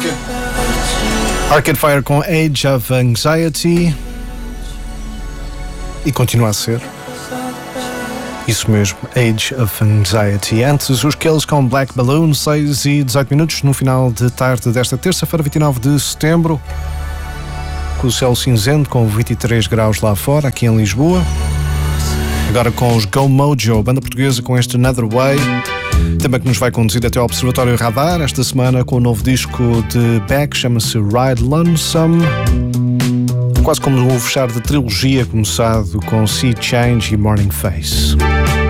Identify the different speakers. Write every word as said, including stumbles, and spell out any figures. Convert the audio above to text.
Speaker 1: Arcade Fire com Age of Anxiety. E continua a ser isso mesmo, Age of Anxiety. Antes, os Kills com Black Balloon, seis e dezoito minutos, no final de tarde desta terça-feira, vinte e nove de setembro, com o céu cinzento, com vinte e três graus lá fora, aqui em Lisboa. Agora com os Go Mojo, banda portuguesa, com este Another Way, tema que nos vai conduzir até ao Observatório Radar, esta semana com o novo disco de Beck, chama-se Ride Lonesome. Quase como o fechar de trilogia, começado com Sea Change e Morning Face.